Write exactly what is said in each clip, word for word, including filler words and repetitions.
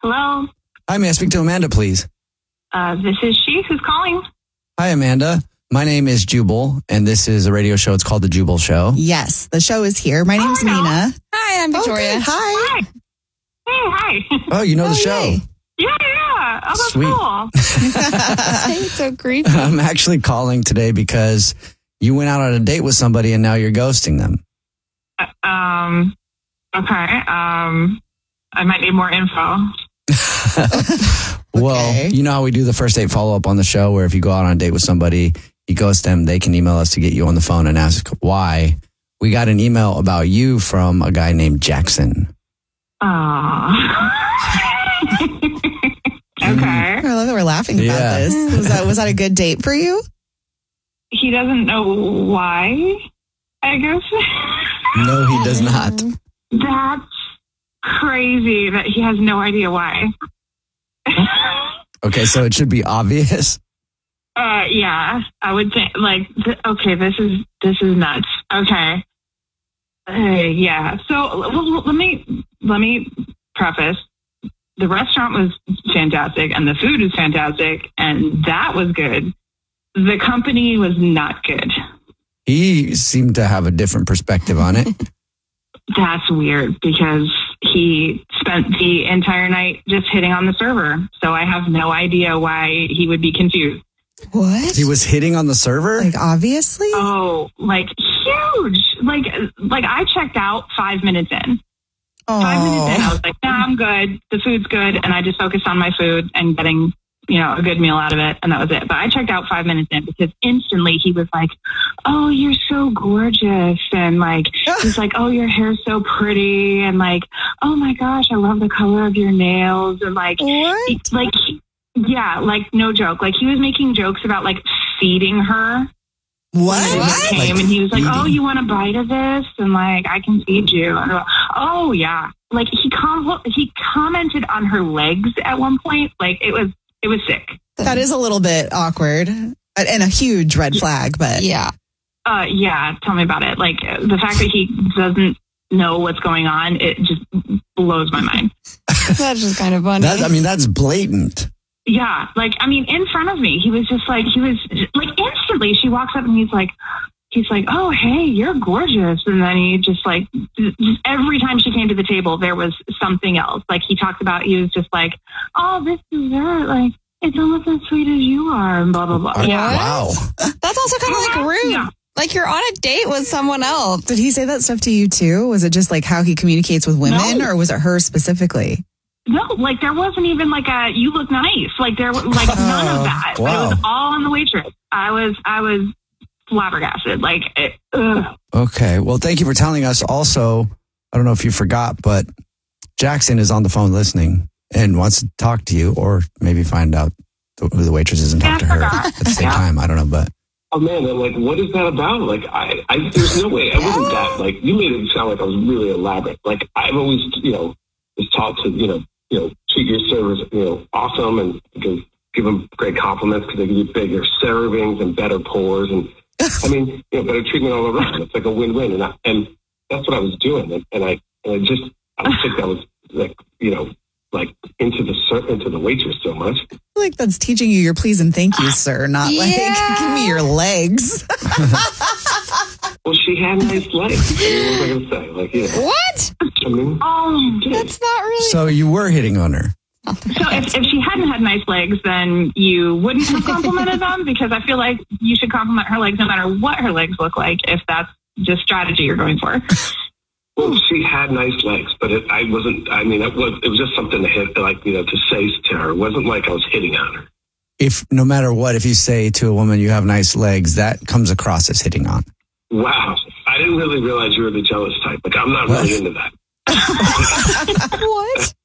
Hello? Hi, may I speak to Amanda, please? Uh, this is she. Who's calling? Hi, Amanda. My name is Jubal, and this is a radio show. It's called The Jubal Show. Yes, the show is here. My name's Oh, I know. Nina. Hi, I'm Victoria. Okay, hi. Hi. Hey, hi. Oh, you know Oh, the show. yay. Yeah, yeah. Oh, that's Sweet. cool. It's so creepy. I'm actually calling today because you went out on a date with somebody and now you're ghosting them. Uh, um, okay. Um, I might need more info. Well, Okay. you know how we do the first date follow-up on the show where if you go out on a date with somebody, you ghost them, they can email us to get you on the phone and ask why. We got an email about you from a guy named Jackson. Aw. Okay. I love that we're laughing about Yeah. this. Was that was that a good date for you? He doesn't know why, I guess. No, he does not. That's crazy that he has no idea why. Okay, so it should be obvious. Uh, yeah, I would think, like, th- okay, this is, this is nuts. Okay. Uh, yeah. So l- l- let me, let me preface. The restaurant was fantastic and the food was fantastic and that was good. The company was not good. He seemed to have a different perspective on it. That's weird because he spent the entire night just hitting on the server. So I have no idea why he would be confused. What? He was hitting on the server? Like, obviously? Oh, like huge. Like, like I checked out five minutes in. Five minutes in, I was like, nah, I'm good. The food's good. And I just focused on my food and getting, you know, a good meal out of it. And that was it. But I checked out five minutes in because instantly he was like, oh, you're so gorgeous. And like, he's like, oh, your hair's so pretty. And like, oh my gosh, I love the color of your nails. And like, What? he- like, he- yeah, like no joke. Like he was making jokes about like feeding her. What? And What? he came Like and he was like, feeding. oh, you want a bite of this? And like, I can feed you. And I'm like, oh yeah. Like he com- he commented on her legs at one point. Like it was, it was sick. That is a little bit awkward and a huge red flag, but Yeah. Uh, yeah. Tell me about it. Like the fact that he doesn't know what's going on, it just blows my mind. That's just kind of funny. That, I mean, that's blatant. Yeah. Like, I mean, in front of me, he was just like, he was like instantly she walks up and he's like, he's like, oh, hey, you're gorgeous. And then he just like, just every time she came to the table, there was something else. Like he talked about, he was just like, oh, this dessert, like, it's almost as sweet as you are, and blah, blah, blah. Uh, Yeah. Wow. That's also kind of like rude. Yeah. Like you're on a date with someone else. did he say that stuff to you too? Was it just like how he communicates with women, No. or was it her specifically? No, like there wasn't even like a, you look nice. Like there was like none of that. But Wow. it was all on the waitress. I was, I was flabbergasted. Like, it, ugh. Okay. Well, thank you for telling us. Also, I don't know if you forgot, but Jackson is on the phone listening and wants to talk to you or maybe find out who the waitress is and talk to Yeah, I her forgot. at the same Yeah. time. I don't know, but Amanda, like, what is that about? Like, I, I, there's no way. I wasn't that, like, you made it sound like I was really elaborate. Like, I've always, you know, was taught to, you know, you know, treat your servers, you know, awesome and give, give them great compliments because they give you bigger servings and better pours. And, I mean, you know, better treatment all around. It's like a win-win. And I, and that's what I was doing. And, and I, and I just, I don't think that was, like, you know, like, into the ser- into the waitress so much. I feel like that's teaching you your please and thank you, sir, not Yeah. like give me your legs. Well, she had nice legs. I mean, what was I going to say? Like, you know, What? I mean, Oh, she did. That's not really. so you were hitting on her. so if, if she hadn't had nice legs, then you wouldn't have complimented them because I feel like you should compliment her legs no matter what her legs look like if that's the strategy you're going for. Well, she had nice legs, but it, I wasn't. I mean, it was it was just something to hit, like, you know, to say to her. It wasn't like I was hitting on her. If no matter what, if you say to a woman you have nice legs, that comes across as hitting on. Wow, I didn't really realize you were the jealous type. Like, I'm not What? really into that. What?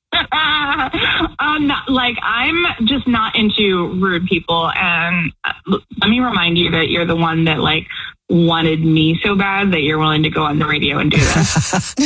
um, not, like I'm just not into rude people, and uh, let me remind you that you're the one that like wanted me so bad that you're willing to go on the radio and do this.